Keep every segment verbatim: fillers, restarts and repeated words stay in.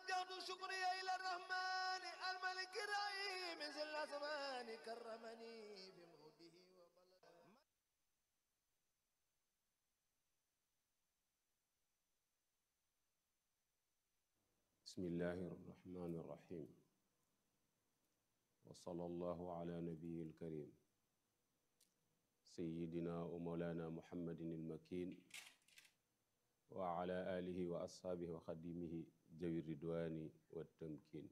وجهت شكري إلى الرحمن الملك الرحيم ذي الأزمان كرمني بموده وبلغ. بسم الله الرحمن الرحيم وصلى الله على نبي الكريم سيدنا ومولانا محمد المكين وعلى آله وأصحابه وخديمه ذوي الرضوان والتمكين.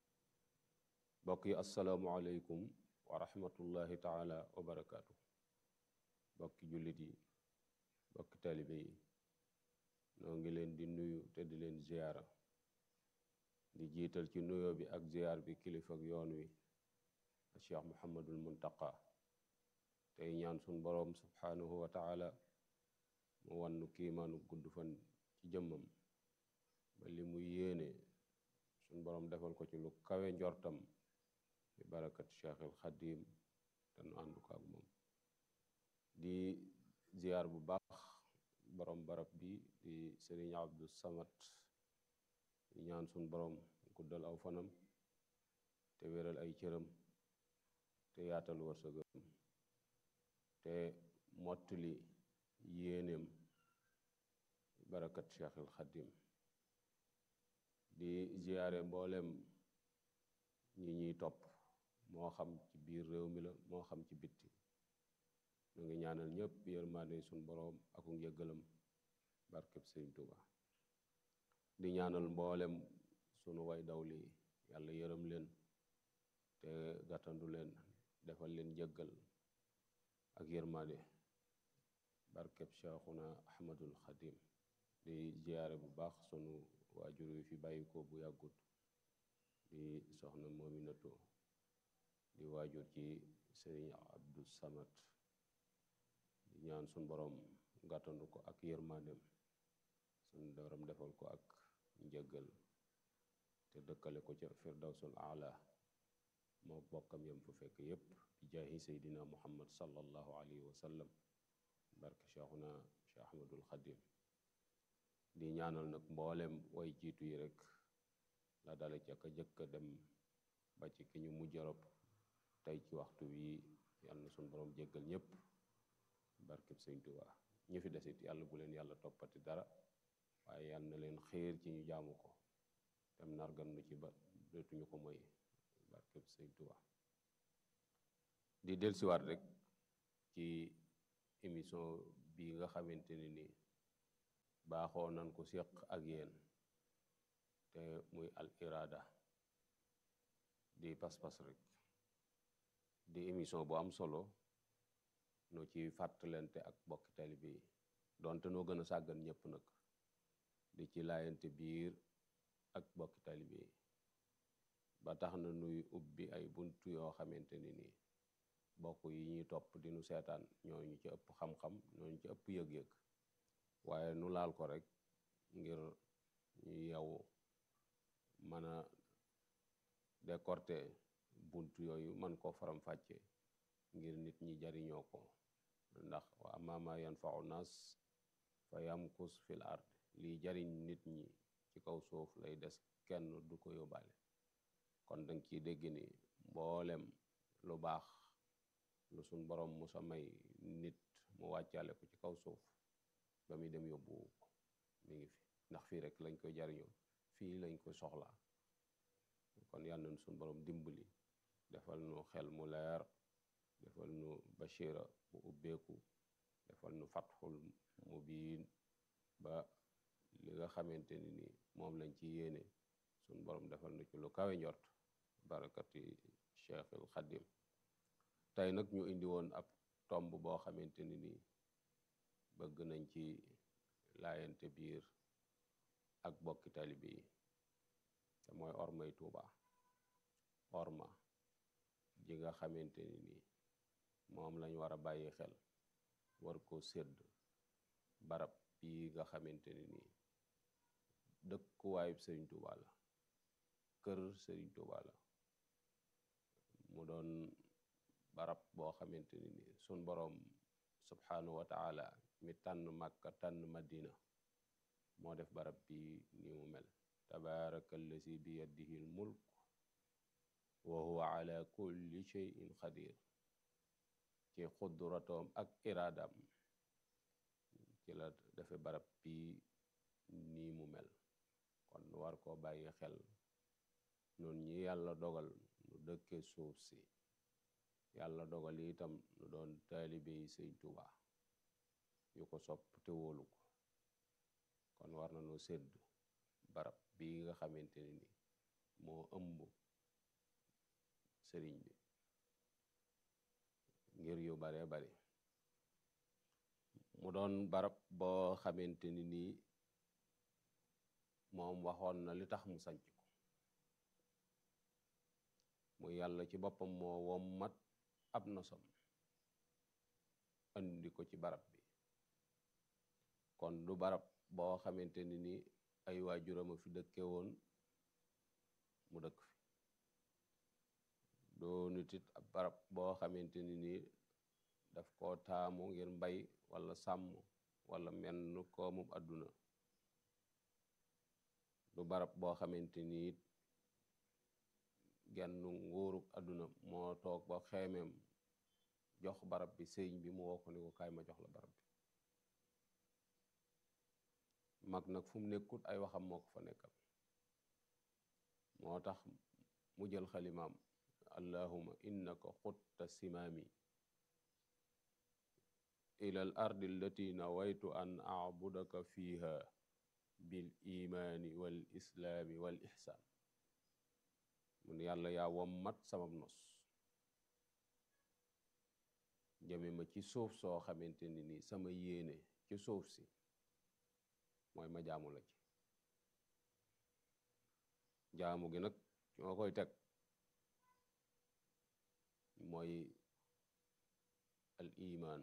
بقي السلام عليكم ورحمة الله تعالى وبركاته. بقي جلدي بقي طالبي noo ngi leen di nuyu te di leen ziyaara di jiital ci nuyoo bi ak ziyaar bi kilifa ak yoon wi Cheikh Muhammadul Muntaqa tey ñaan sun boroom subhaanahu wa taala mu wannu kiimaanu gudd fan ci jëmmam ba li mu yéene sun boroom defal ko ci lu kawe njortam bi barakat Cheikhul Xadim te nu ànd ko ak moom di ziyaar bu baax borom barab bi di Sëriñ Abdou Samad di ñaan sun borom guddal aw fanam te wéral ay cëram te yaatal wërsëgam te mottali yéeneem barakat Cheikhul Xadim di ziyaare mboolem ñi ñuy topp moo xam ci biir réew mi la moo xam ci bitti ñu ngi ñaanal ñëpp yërmaande suñ boroom ak njëggalam barkeb Sëriñ Tuuba di ñaanal mboolem sunu way dawli yàlla yërëm leen te gàttandu leen defal leen jëggal ak yërmaande barkeb Cheikhuna Ahmadul Xadim di ziyaare bu baax sunu waajur wi fi bàyyi ko bu yàggut di soxna Mominatu di waajur ci Sëriñ Abdou Samad di ñaan sun borom gàttandu ko ak yërmaandem sun borom defal ko ak njëggal te dëkkale ko ca firdawsul aala moo bokkam yam fu fekk yépp bi jaahi seydina muhammad sallallahu alayhi wa sallam barke cheikhuna cheikh ahmadul xadim di ñaanal nag mboolem way jiitu yi rek la dale ca ka jëkka dem ba ci ki ñu mujj rob tey ci waxtu wi yàlla na sun borom jéggal ñépp barkeb Sëriñ Tuubaa ñu fi desit yàlla bu leen yàlla toppati dara waaye yàlla na leen xiir ci ñu jaamu ko dem nargan nu ci ba dootuñu ko moy barkeb Sëriñ Tuubaa di dellusiwaat rek ci émission bi nga xamante ne ni baaxoo nan ko séq ak yéen te muy al irada di pas-pas rek di émission bu am solo noo ci fàttalante ak bokki taalibe yi donte noo gën a sàggan ñëpp nag di ci laayante biir ak bokki taalibe yi ba tax na nuy ubbi ay buntu yoo xamante ni nii bokk yi ñuy topp di nu seetaan ñooñu ci ëpp xam-xam ñooñu ci ëpp yëg-yëg waaye nu laal ko rek ngir ñu yow mën a décorter buntu yooyu man koo faram-fàcce ngir nit ñi jariñoo ko ndax wa amma ma yanfa'u nas fa yamkus fil ard lii jariñ nit ñi ci kaw suuf lay des kenn du ko yóbbaale kon danga ciy dégg ni mboolem lu baax lu suñ borom musa may nit mu wàccaale ko ci kaw suuf ba muy dem yóbbu mi ngi fi ndax fii rek lañ koy jariñoo fii lañ koy soxlaa kon yal nañ suñ borom dimbali defal nu xel mu leer defal nu bashira bu ubbeeku defal nu fatxul mubiin ba li nga xamante ni ni moom lañ ci yéene suñ borom defal nu ci lu kawe njort barakati Cheikhul Xadim tey nag ñu indi woon ab tomb boo xamante ni ni bëgg nañ ci laayante biir ak bokki taalibe yi te mooy ormay Tuuba orma ji nga xamante ni ni moom lañ war a bàyyi xel war ko sédd barab bii nga xamante ni nii dëkkuwaayub Sëriñ Tuuba la kër Sëriñ Tuuba la mu doon barab boo xamante ni nii sun boroom subhanahu wa taala mi tànn Makka tànn Madina moo def barab bi ni mu mel te tabaraka allazi biyadihi al mulk wa huwa ala kulli shay'in qadir ci xudratoom ak iraadam ci la dafe barab bi nii mu mel kon nu war koo bàyyi xel nun ñi yàlla dogal nu dëkke suuf si yàlla dogal itam nu doon taalibe yi Sëñ Tuubaa yu ko sopp te wóolu ko kon war na noo sédd barab bi nga xamante ne ni moo ëmb sëriñ bi ngir yu bare bari mu doon barab boo xamante ni nii moom waxoon na li tax mu sanc ko mu yàlla ci boppam moo wommat ab nosam andi ko ci barab bi kon du barab boo xamante ni ni ay waajuram a fi dëkke woon mu dëkk fi doo nit it ab barab boo xamante ni ni daf koo taamu ngir mbay wala sàmm wala menn koomum àdduna du barab boo xamante ni it genn nguurub àdduna moo toog ba xeemeem jox barab bi sëñ bi mu woo ko ni ko kaay ma jox la barab bi mag nag fu mu nekkut ay waxam moo ko fa nekkal moo tax mu jël xalimaam allahuma innaka xutta simaami ila al ardi allati nawaytu an abudaka fiha bil imaani wal islaami wal ihsaan mun yàlla yaa wommat samam nos jëme ma ci suuf soo xamante ni ni sama yéene ci suuf si mooy ma jaamu la ci jaamu gi nag ci ma koy teg mooy al imaan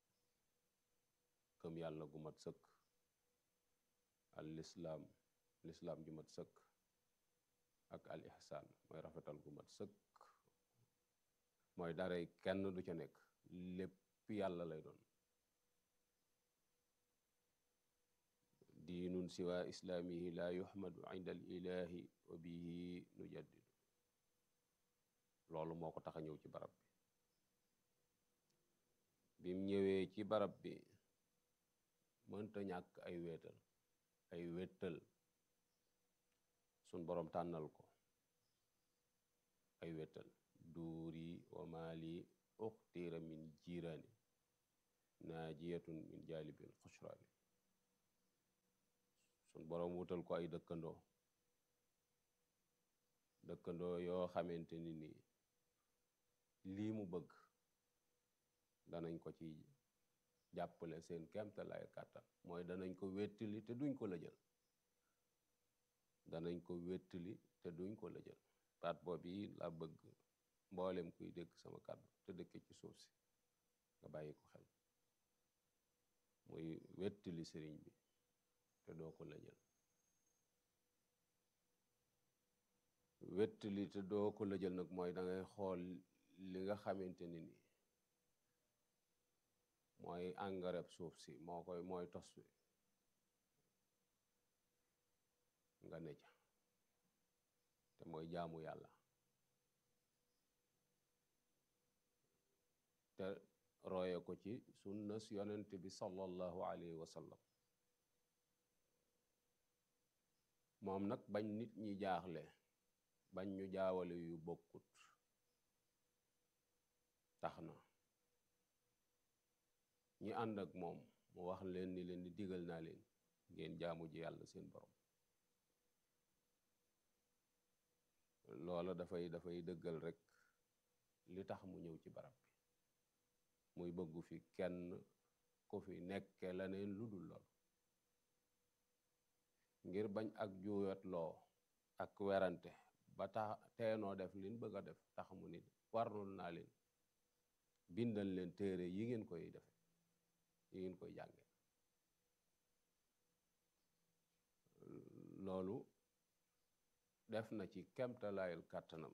këm yàlla gu mat sëkk al lislaam lislaam ju mat sëkk ak al ihsaan mooy rafetal gu mat sëkk mooy daray kenn du ca nekk lépp yàlla lay doon diinun siwa islaamihi la yuhmadu inda al ilahi wa bihi nujaddidu loolu moo ko tax a ñëw ci barab bi bim ñëwee ci barab bi mënta ñàkk ay wéetal ay wéttal sun boroom tànnal ko ay wéttal duuri wa maali uxtira min jiiraani naajiyatun min jaalibin xushraani sun boroom wutal ko ay dëkkandoo dëkkandoo yoo xamante ni ni lii mu bëgg danañ ko ci jàppale seen kemtalaay kàttan mooy danañ ko wettali te duñ ko la jël danañ ko wettali te duñ ko la jël baat boobu yi la bëgg mboolem kuy dégg sama kàddu te dëkke ci suuf si nga bàyyi ko xel muy wettali sëriñ bi te doo ko la jël wettali te doo ko la jël nag mooy dangay xool li nga xamante ni ni mooy engrais suuf si moo koy mooy tos wi nga ne ca te mooy jaamu yàlla te roye ko ci sunna si yonent bi sallallahu alayhi wa sallam moom nag bañ nit ñi jaaxle bañ ñu jaawale yu bokkut tax na ñi ànd ak moom mu wax leen ni leen di digal naa leen ngeen jaamu ji yàlla seen borom loola dafay dafay dëggal rek li tax mu ñëw ci barab bi muy bëggu fi kenn ku fi nekke leneen lu dul lool ngir bañ ak juuyot loo ak werante ba tax teenoo def liñ bëgg a def tax mu nit warlul naa leen bindal leen téere yi ngeen koy defe yi ngeen koy jànge loolu def na ci kemtalaayal kàttanam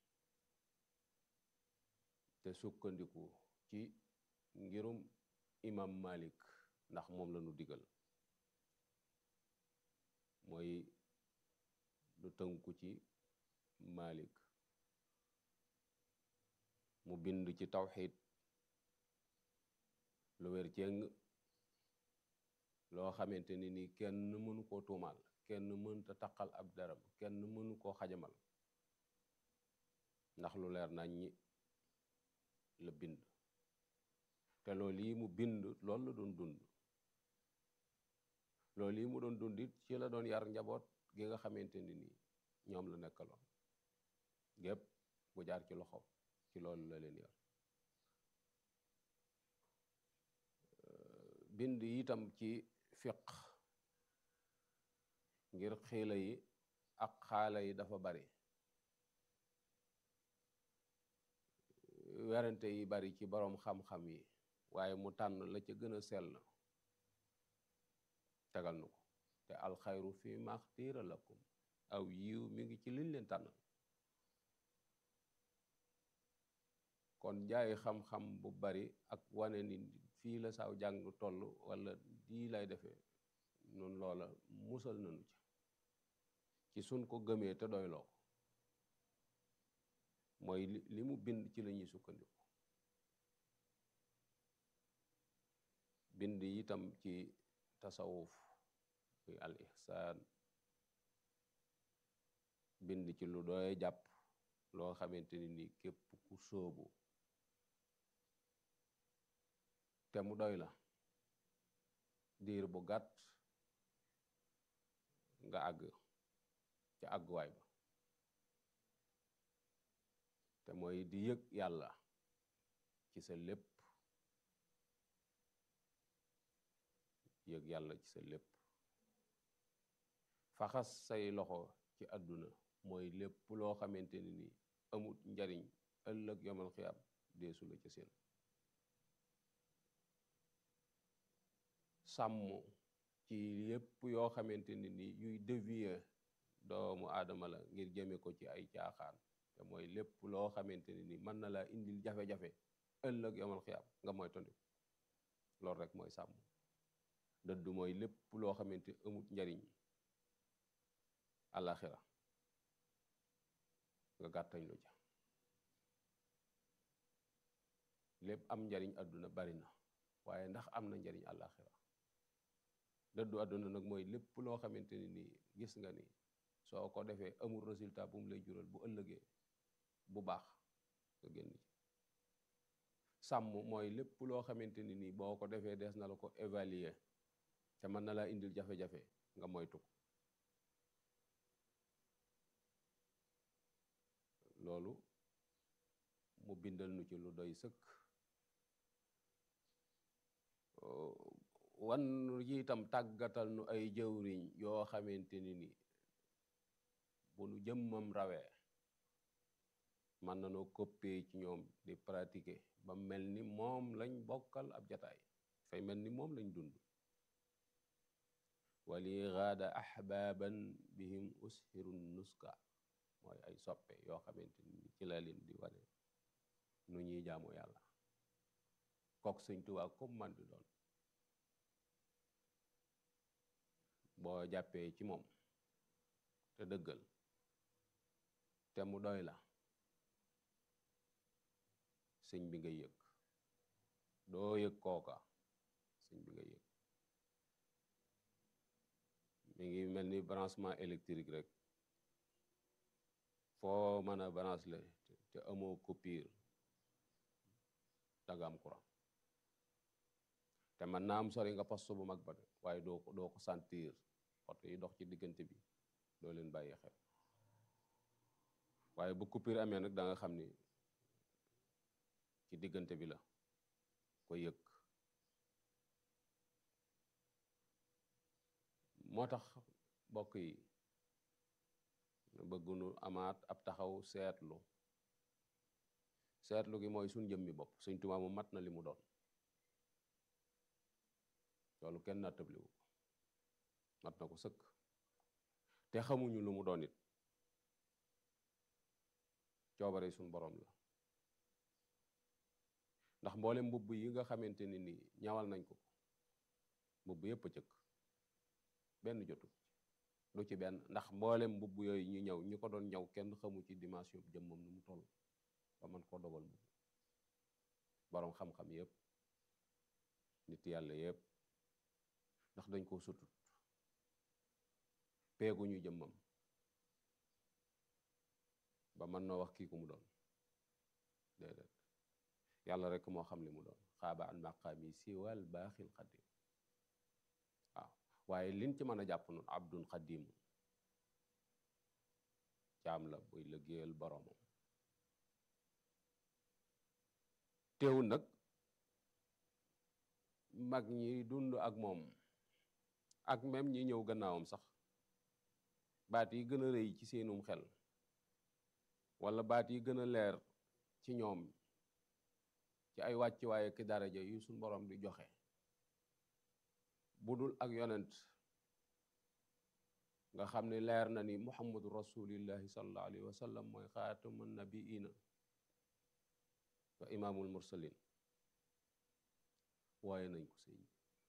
te sukkandiku ci ngirum imam Malik ndax moom la nu digal mooy tënku ci Malik mu bind ci tawxiid lu wér ceng loo xamante ni ni kenn mënu koo tuumaal kenn mënta taqal ab daram kenn mënu koo xajamal ndax lu leer nañ ñi la bind te loolu yi mu bind loolu la doon dund loolu yi mu doon dund it ci la doon yar njaboot gi nga xamante ni nii ñoom la nekkaloon gépp bu jaar ci loxo ci loolu la leen yar bind itam ci fiq ngir xiila yi ak xaala yi dafa bari werante yi bari ci boroom xam-xam yi waaye mu tànn la ca gën a sell tegal nu ko te alxayru fi maxtiira lakum aw yiw mi ngi ci liñ leen tànnal kon jaay xam-xam bu bari ak wane ni fii la saaw jàng toll wala dii lay defee nun loola musal nanu ci ci suñ ko gëmee te doyloo ko mooy li mu bind ci la ñuy sukkandiku bind itam ci tasawuf muy al ihsaan bind ci lu doy jàpp loo xamante ni ni képp ku sóobu te mu doy la diir bu gàtt nga àgg ca àgguwaay ba te mooy di yëg yàlla ci sa lépp yëg yàlla ci sa lépp faxas say loxo ci àdduna mooy lépp loo xamante ni ni amut njariñ ëllëg yomal xiyaam deesu la ca seen sàmm ci lépp yoo xamante ni ni yuy dévier doomu aadama la ngir jëme ko ci ay caaxaan te mooy lépp loo xamante ni ni mën na laa indil jafe-jafe ëllëg yomal xiyaam nga mooy tondiku loolu rek mooy sàmm dëddu mooy lépp loo xamante amut njariñ àlaxira nga gàttañ lu ca lépp am njariñ àdduna bari na waaye ndax am na njariñ àlaxira dëddu àdduna nag mooy lépp loo xamante ni nii gis nga ni soo ko defee amul résultat bu mu lay jural bu ëllëgee bu baax nga génn ci sàmm mooy lépp loo xamante ni nii boo ko defee des na la ko évaluer te mën na laa indil jafe-jafe nga moytu ko loolu mu bindal nu ci lu doy sëkk wan yi itam tàggatal nu ay jëwriñ yoo xamante ni ni bu nu jëmmam rawee mën na noo coppee ci ñoom di pratiquer ba mel ni moom lañ bokkal ab jataay fay mel ni moom lañ dund wali gaada ahbaban bihim ushiru nuska mooy ay soppe yoo xamante ni ci la leen di wane nu ñuy jaamu yàlla kook Sëñ Tuubaa comme man di doon boo jàppee ci moom te dëggal te mu doy la sëñ bi nga yëg doo yëg kooka sëñ bi nga yëg mi ngi mel ni branchement électrique rek foo mën a branche la te amoo coupure danga am courant te man naa am sori nga poste bu mag ba de waaye doo ko doo ko sentir oto yi dox ci diggante bi doo leen bàyyi xel waaye bu coupure amee nag da nga xam ni ci diggante bi la ko yëg moo tax mbokk yi bëggunu amaat ab taxaw seetlu seetlu gi mooy suñ jëmmi bopp Sëñ Tuubaa mu mat na li mu doon loolu kenn nattabliwu mat na ko sëkk te xamuñu lu mu doon it coobare suñ borom la ndax mboole mbubb yi nga xamante ni nii ñawal nañ ko mbubb yépp a cëkk benn jotu du ci benn, ndax mboolem mbubb yooyu ñu ñëw ñi ko doon ñëw kenn xamu ci dimension bi jëmmam nu mu toll ba man koo dogal mbubb. boroom xam-xam yépp nit yàlla yépp ndax dañ koo sutut peeguñu jëmmam ba mën na wax kii ku mu doon déedéet yàlla rek moo xam li mu doon xaaba an maqaami siwal baaxil xadim waaw waaye liñ ci mën a jàpp noonu abdun xadim jaam la buy liggéeyal boroomam. teewul nag mag ñi dund ak moom ak même ñi ñëw gannaawam sax baat yi gën a rëy ci seenum xel wala baat yi gën a leer ci ñoom ci ay wàccuwaay ak daraja yu suñ borom di joxe budul ak yonent nga xam ne leer na ni muhammadu rasulillahi sallallahu alayhi wa sallam mooy xaatamun nabiina wa imaamul mursalin waaye nañ ko sëñ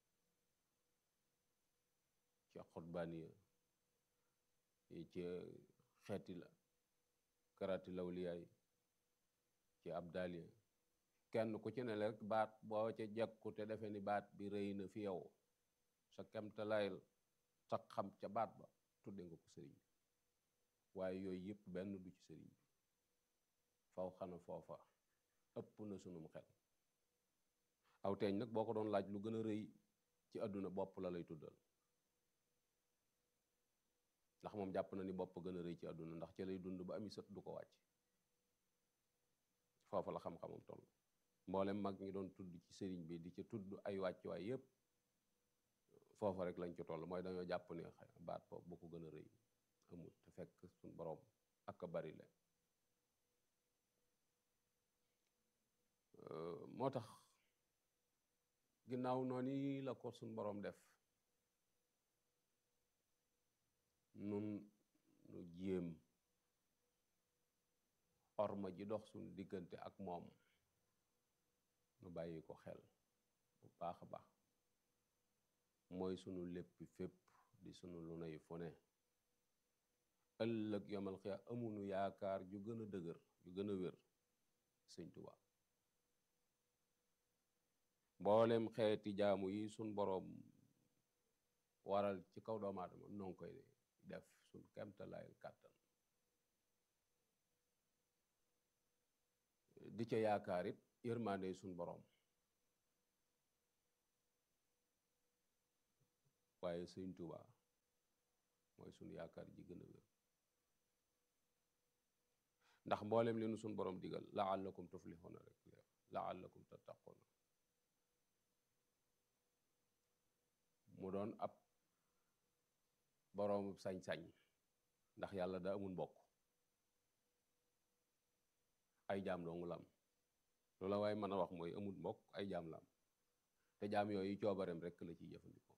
ci xutbaaniya ci xeeti la karati lawliyaay ci abdaliya kenn ku ci ne rek baat boo ca jekku te defe ni baat bi rëy na fi yow sa kemtalayl sa xam ca baat ba tudde nga ko sëriñ bi waaye yooyu yëpp benn du ci sëriñ bi faw xana foofa ëpp na sunum xel. aw teeñ nag boo ko doon laaj lu gën a rëy ci àdduna bopp la lay tuddal ndax moom jàpp na ni bopp gën a rëy ci àdduna ndax ca lay dund ba ami sët du ko wàcc foofa la xam-xamam toll. mboolem mag ñi doon tudd ci sëriñ bi di ca tudd ay wàccuwaay yépp foofa rek lañ ci toll mooy dañoo jàpp ne baat boobu bu ko gën a rëy amul te fekk suñ boroom ak a bari la moo tax ginnaaw noonu la ko suñ boroom def nun nu jéem orma ji dox suñ diggante ak moom nu bàyyi ko xel bu baax a baax mooy sunu lépp fépp di sunu lu nay fu ne ëllëg yomal xiya amunu yaakaar ju gën a dëgër ju gën a wér sëñ Tuubaa mboolem xeeti jaamu yi suñ boroom waral ci kaw doomu aadama noo ngi koy def suñ kemtalaayal kàttan di ca yaakaar it yërmaande suñ boroom waaye sëñ Tuubaa mooy suñ yaakaar ji gën a wér ndax mboolem li nu suñ boroom digal la'allakum tuflihuna rek la'allakum tattaquna mu doon ab boroomu sañ-sañ ndax yàlla da amul mbokk ay jaam doongu lam lu la waaye mën a wax mooy amul mbokk ay jaam lam te jaam yooyu coobareem rekk la ciy jëfandikoo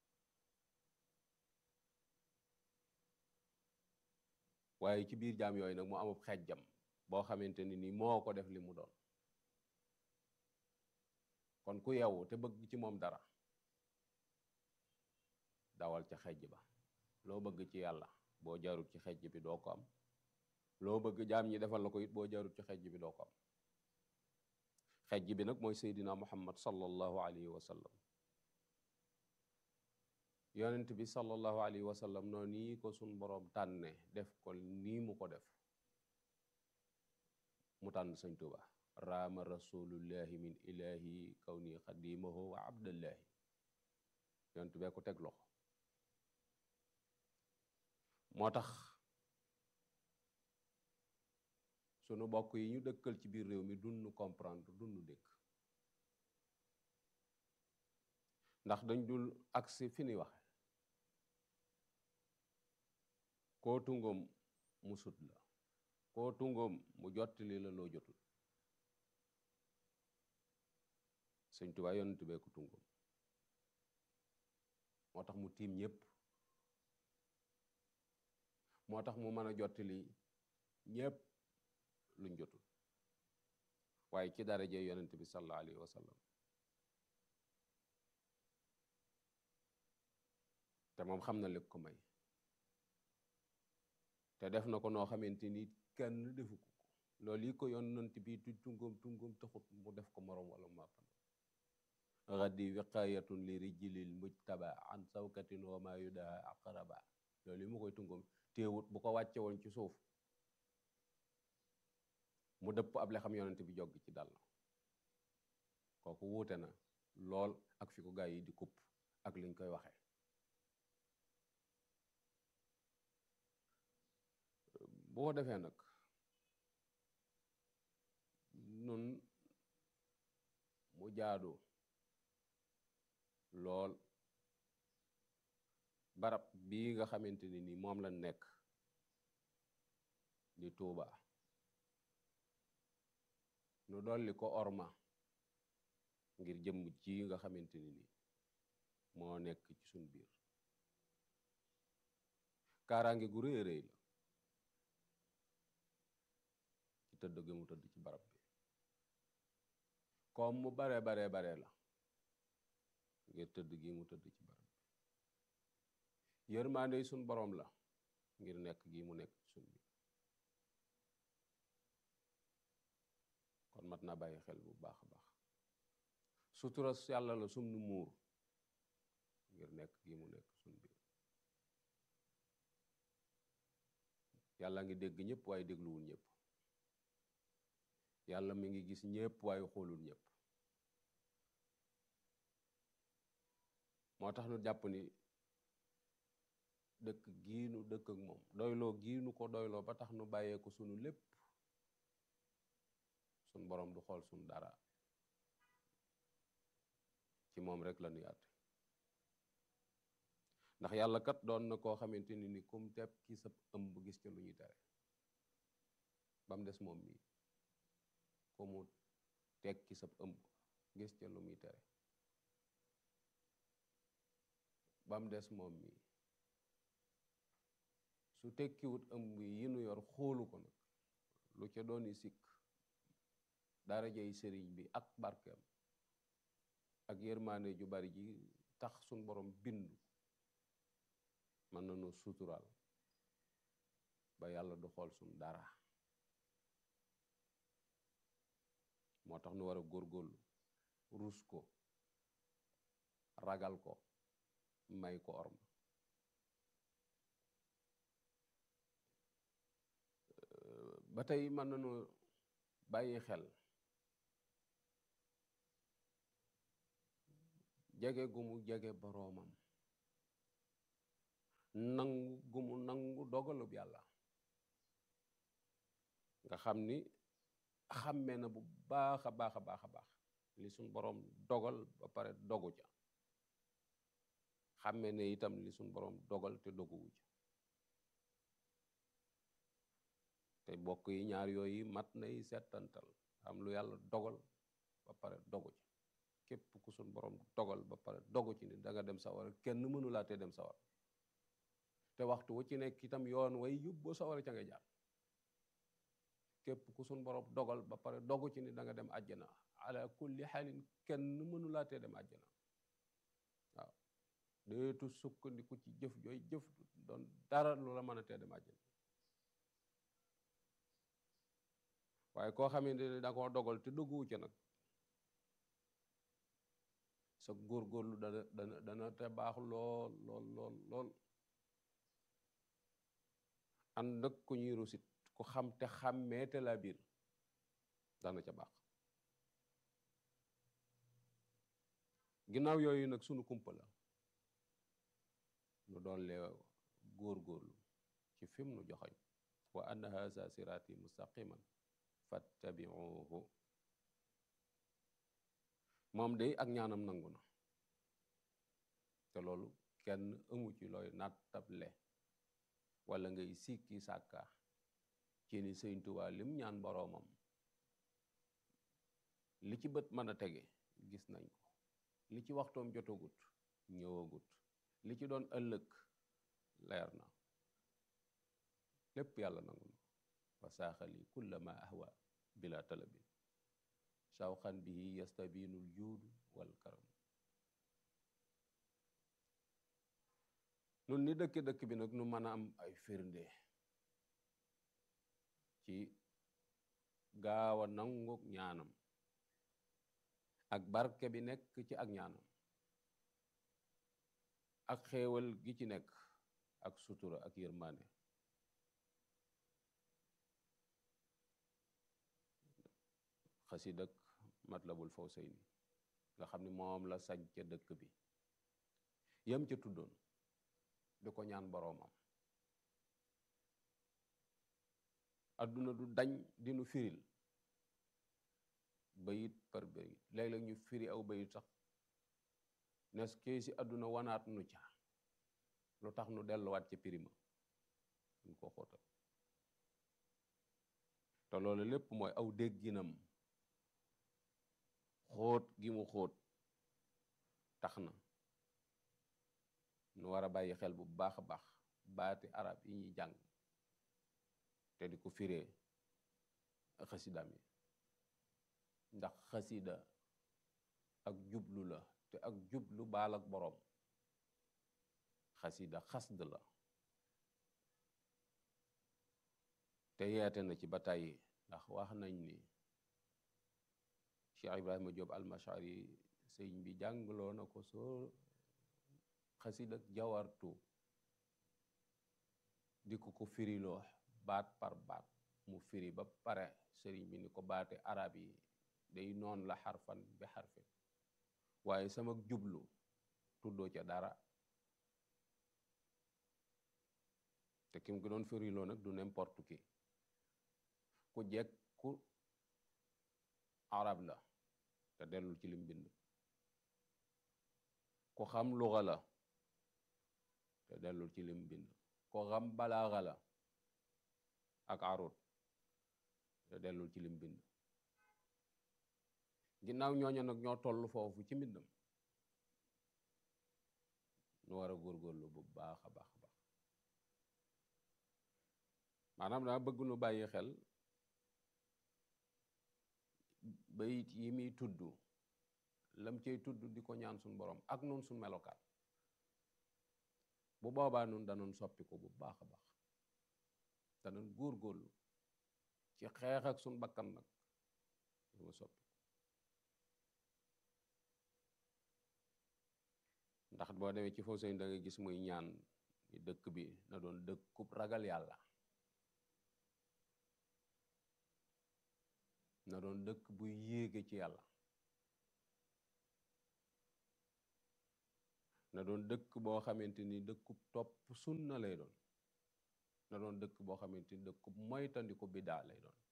waaye ci biir jaam yooyu nag mu amub xejjam boo xamante ni nii moo ko def li mu doon kon ku yewu te bëgg ci moom dara dawal ca xejj ba loo bëgg ci yàlla boo jaarut ci xejj bi doo ko am loo bëgg jaam ñi defal la ko it boo jaarut ci xejj bi doo ko am xejj bi nag mooy seydina muhammad sallallahu alayhi wa sallam yonent bi sallallahu alayhi wa sallam noonu nii ko suñ boroom tànne def ko nii mu ko def mu tànn sëñ Tuuba raama rasulullahi min ilahi kawni xadimahu wa abdallahi yonent bee ko teg loxo moo tax sunu bokk yi ñu dëkkal ci biir réew mi dunnu comprendre dunnu dëkk ndax dañ dul agsi fi ni waxe koo tungoom mu sut la koo tungoom mu jottali la loo jotul sëñ Tuubaa yonent bee ko tungoom moo tax mu tiim ñépp moo tax mu mën a jottali ñépp luñ jotul waaye ci daraje yonent bi sallallahu alayhi wa sallam te moom xam na li ko may te def na ko noo xamante ni kenn defu ko loolu yi ko yonent bi tu tungum tungum taxut mu def ko moroom wala màppam raddi wiqayatun li rijlil mujtaba an sawkatin wa ma yudaa aqraba loolu yi mu koy tungum teewut bu ko wàcce woon ci suuf mu dëpp ab le xam yonent bi jog ci dal na kooku wuute na lool ak fi ko gaa yi di kupp ak liñ koy waxe boo ko defee nag nun mu jaadu lool barab bii nga xamante ni ni moom la nekk di Tuuba nu dolli ko orma ngir jëmm ji nga xamante ni ni moo nekk ci suñ biir kaaraange gu rëy rëy la ci tëdd gi mu tëdd ci barab bi comme mu bare bare bare la ngir tëdd gi mu tëdd ci barab bi yërmaande suñ boroom la ngir nekk gi mu nekk ci suñ biir kon mat naa bàyyi xel bu baax a baax sutura yàlla la sum nu muur ngir nekk gi mu nekk suñ biir yàlla ngi dégg ñëpp waaye dégluwul ñëpp yàlla mi ngi gis ñëpp waaye xoolul ñëpp moo tax nu jàpp ni dëkk gii nu dëkk ak moom doyloo gii nu ko doyloo ba tax nu bàyyee ko sunu lépp sun borom du xool sunu dara ci moom rek la nuy àtte ndax yàlla kat doon na koo xamante ni ni kum tepp ki sab ëmb gis ca lu ñuy tere ba mu des moom mii ku mu teg ki sab ëmb gis ca lu muy tere ba mu des moom mii su tekkiwut ëmb yi nu yor xoolu ko nag lu ca dooni sikk darajay sëriñ bi ak barkeem ak yërmaande ju bari ji tax suñ borom bind mën na noo suturaal ba yàlla du xool suñ dara moo tax nu war a góorgóorlu rus ko ragal ko may ko orma ba tey mën na noo bàyyi xel jege gu mu jege boroomam nangu gu mu nangu dogalub yàlla nga xam ni xàmmee na bu baax a baax a baax a baax li suñ boroom dogal ba pare dogu ca xàmmee ne itam li suñ boroom dogal te doguwu ca te bokk yi ñaar yooyu mat nay settantal am lu yàlla dogal ba pare dogu ca képp ku suñ boroom dogal ba pare dogu ci ni da nga dem sawar kenn mënulaa te dem sawar te waxtu wu ci nekk itam yoon way yóbbu sawar ca nga jaar képp ku suñ boroom dogal ba pare dogu ci ni da nga dem àjjana ala kulli xaalin kenn mënulaa te dem àjjana waaw déetu sukkandiku ci jëf jooy jëf doon dara lu la mën a tee dem àjjana waaye koo xamante ni da koo dogal te dogguwu ca nag sa góorgóorlu dana dana dana te baax lool lool lool lool ànd nag ku ñuy rusit ku xam te xàmmee te la biir dana ca baax ginnaaw yooyu nag sunu kumpa la nu doon lee góorgóorlu ci fim nu joxoñ wa anna haza sirati mustaqiman fattabi'uhu moom day ak ñaanam nangu na te loolu kenn amu ci looy nattable wala ngay sikki sàkka ci ni Sëñ Tuubaa lim ñaan boroomam li ci bët mën a tege gis nañ ko li ci waxtoom jotagut ñëwagut li ci doon ëllëg leer na lépp yàlla nangu na wa saaxali kulla ma ahwa bila talabin shawqan bihi yastabinul juudu wal karam nun ni dëkk dëkk bi nag nu mën a am ay firnde ci gaaw a nanguk ñaanam ak barke bi nekk ci ak ñaanam ak xéewal gi ci nekk ak sutura ak yërmande xasidak Matlabul Fawzayni nga xam ni moom la sañ ca dëkk bi yam ca tuddoon di ko ñaan boroomam adduna du dañ dinu firil bayit par bayit léeg-léeg ñu firi aw bayit sax nes kee si adduna wanaat nu ca lu tax nu delluwaat ca pirima ñu ko xóotal te loolu lépp mooy aw dégginam xóot gi mu xóot tax na nu war a bàyyi xel bu baax a baax baati arab yi ñuy jàng te di ko firee xasidaam yi ndax xasida ak jublu la te ak jublu baal ak boroom xasida xasd la te yeete na ci ba tàyyi ndax wax nañ ni Cheikh Ibrahima Diop almashari sëñ bi jàngloo na ko soo xasida ak jawartu di ko ko firiloo baat par baat mu firi ba pare sëriñ bi ni ko baati arab yi day noon la xarfan bi xarfin waaye sama jublu tuddoo ca dara te kim gi doon firiloo nag du n'importe qui ku jekku arab la te dellul ci lim bind ku xam luga la te dellul ci lim bind ku xam balaaga la ak arut te dellul ci lim bind ginnaaw ñooñu nag ñoo toll foofu ci mbindam nu war a góorgóorlu bu baax a baax a baax maanaam daa bëgg nu bàyyi xel bayit yi muy tudd lam cay tudd di ko ñaan suñ borom ak nun suñ melokaan bu boobaa nun danoon soppi ko bu baax a baax danoon góorgóorlu ci xeex ak suñ bakkan nag dama soppi ndax boo demee ci Fawzayni da nga gis muy ñaan dëkk bi na doon dëkkub ragal yàlla na doon dëkk buy yéege ci yàlla na doon dëkk boo xamante ni dëkkub topp sunna lay doon na doon dëkk boo xamante ni dëkkub moytandiku bidaa lay doon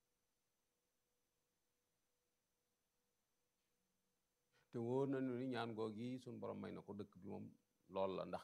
te wóor nañu ni ñaan googi suñ borom may na ko dëkk bi moom lool la ndax